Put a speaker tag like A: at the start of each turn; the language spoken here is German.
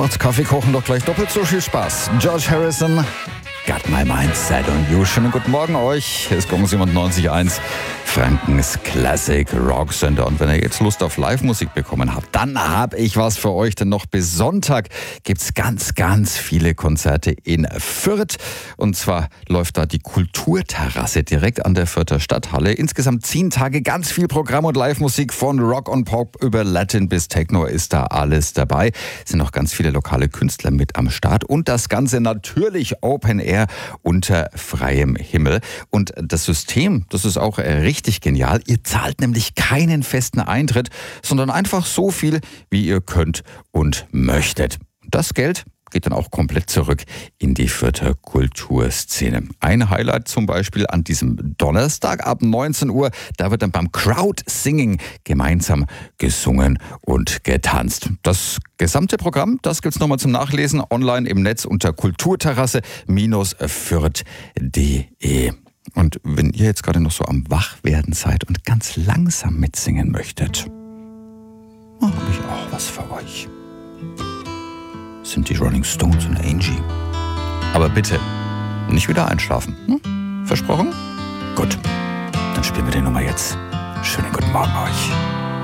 A: macht's Kaffee kochen doch gleich doppelt so viel Spaß. George Harrison, Got My Mind Set on You. Schönen guten Morgen euch. Hier ist Gong 97.1, Frankens Classic Rock Center. Und wenn ihr jetzt Lust auf Live-Musik bekommen habt, dann habe ich was für euch. Denn noch bis Sonntag gibt's ganz viele Konzerte in Fürth. Und zwar läuft da die Kulturterrasse direkt an der Fürther Stadthalle. Insgesamt 10 Tage, ganz viel Programm und Live-Musik von Rock und Pop über Latin bis Techno ist da alles dabei. Es sind auch ganz viele lokale Künstler mit am Start. Und das Ganze natürlich Open Air unter freiem Himmel. Und das System, das ist auch richtig genial. Ihr zahlt nämlich keinen festen Eintritt, sondern einfach so viel, wie ihr könnt und möchtet. Das Geld geht dann auch komplett zurück in die Fürther Kulturszene. Ein Highlight zum Beispiel an diesem Donnerstag ab 19 Uhr, da wird dann beim Crowd-Singing gemeinsam gesungen und getanzt. Das gesamte Programm, das gibt's nochmal zum Nachlesen online im Netz unter kulturterrasse-fürth.de. Und wenn ihr jetzt gerade noch so am Wachwerden seid und ganz langsam mitsingen möchtet, habe ich auch was für euch. Sind die Rolling Stones und Angie. Aber bitte, nicht wieder einschlafen. Versprochen? Gut, dann spielen wir die Nummer jetzt. Schönen guten Morgen euch.